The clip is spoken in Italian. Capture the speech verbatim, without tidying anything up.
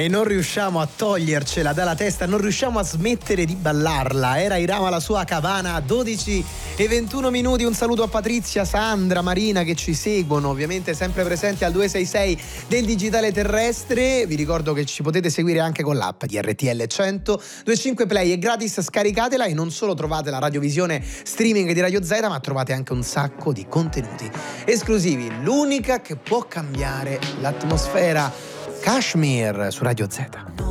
e non riusciamo a togliercela dalla testa, non riusciamo a smettere di ballarla. Era Hiram alla sua Cabana, dodici e ventuno minuti. Un saluto a Patrizia, Sandra, Marina che ci seguono, ovviamente sempre presenti al due sei sei del digitale terrestre. Vi ricordo che ci potete seguire anche con l'app di R T L cento due e cinque Play, è gratis, scaricatela e non solo trovate la radiovisione streaming di Radio Z, ma trovate anche un sacco di contenuti esclusivi. L'unica che può cambiare l'atmosfera, Kashmir su Radio Z.